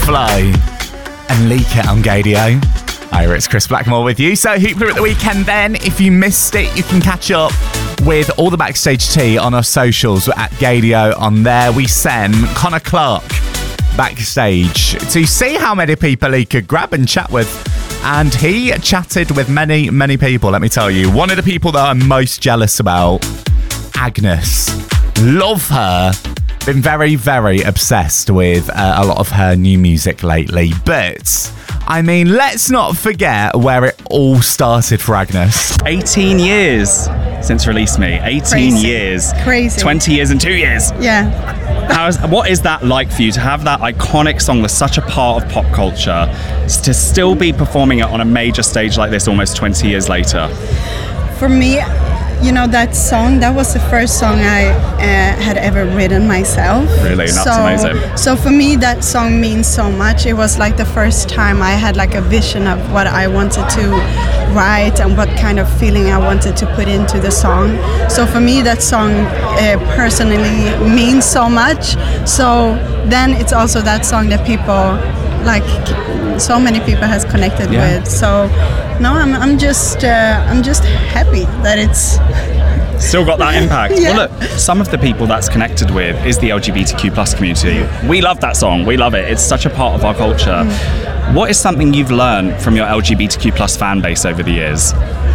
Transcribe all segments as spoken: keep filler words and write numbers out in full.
Flow and Leak It on Gadio. Hi, it's Chris Blackmore with you. So Hoopla at the weekend then. If you missed it, you can catch up with all the backstage tea on our socials. We're at Gadio on there. We sent Connor Clark backstage to see how many people he could grab and chat with. And he chatted with many, many people, let me tell you. One of the people that I'm most jealous about, Agnes. Love her. Been very, very obsessed with uh, a lot of her new music lately. But, I mean, let's not forget where it all started for Agnes. eighteen years since Release Me. eighteen Crazy. years. Crazy. twenty years and two years. Yeah. How's, what is that like for you to have that iconic song that's such a part of pop culture, to still be performing it on a major stage like this almost twenty years later? For me, you know, that song, that was the first song I uh, had ever written myself. Really? That's so, amazing. So for me, that song means so much. It was like the first time I had like a vision of what I wanted to write and what kind of feeling I wanted to put into the song. So for me, that song uh, personally means so much. So then it's also that song that people, like, so many people has connected Yeah. with. So no, I'm I'm just uh, I'm just happy that it's Still got that impact. Yeah. Well, look, some of the people that's connected with is the L G B T Q plus community. We love that song. We love it. It's such a part of our culture. Mm. What is something you've learned from your L G B T Q plus fan base over the years?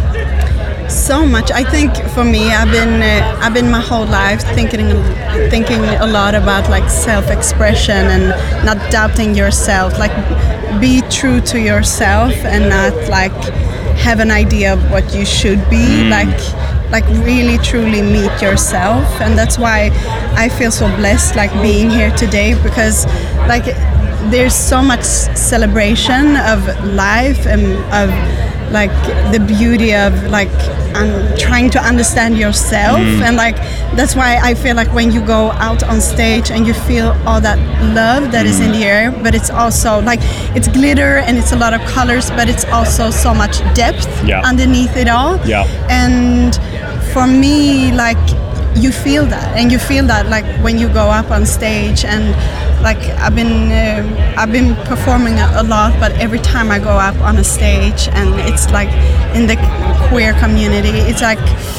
so much. I think for me, I've been uh, I've been my whole life thinking thinking a lot about like self-expression and not doubting yourself. Like, be true to yourself and not like have an idea of what you should be. Mm. Like, like really truly meet yourself. And that's why I feel so blessed, like being here today, because like there's so much celebration of life and of like the beauty of like um, trying to understand yourself. Mm. And like that's why I feel like when you go out on stage and you feel all that love that mm. is in the air, but it's also like it's glitter and it's a lot of colors, but it's also so much depth yeah. underneath it all. Yeah. And for me, like you feel that, and you feel that like when you go up on stage. And like I've been uh, I've been performing a lot, but every time I go up on a stage and it's like in the queer community, it's like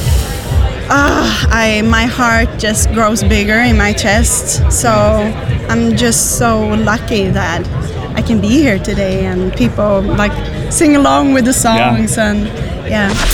ah, I my heart just grows bigger in my chest. So I'm just so lucky that I can be here today and people like sing along with the songs. Yeah. And yeah.